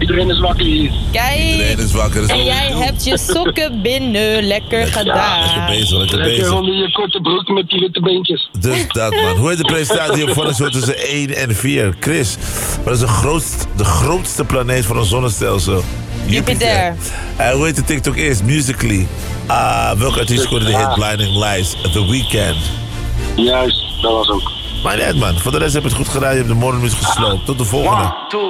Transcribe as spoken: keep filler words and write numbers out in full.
Iedereen is wakker hier. Kijk. Iedereen is wakker. En jij hebt je sokken binnen. Lekker gedaan. Lekker bezig, lekker Lekker bezig. onder je korte broek met die witte beentjes. Dus dat, man. Hoe heet de presentatie op van de show tussen één en vier? Chris, wat is de grootste, de grootste planeet van ons zonnestelsel? Jupiter. En hoe heet de TikTok eerst? Musically. Ah, welke artiest scoorde de hit Blinding Lights? The Weeknd. Juist, dat was ook. Maar net, man. Voor de rest heb je het goed gedaan. Je hebt de morgenmuziek gesloopt. Tot de volgende. One, two.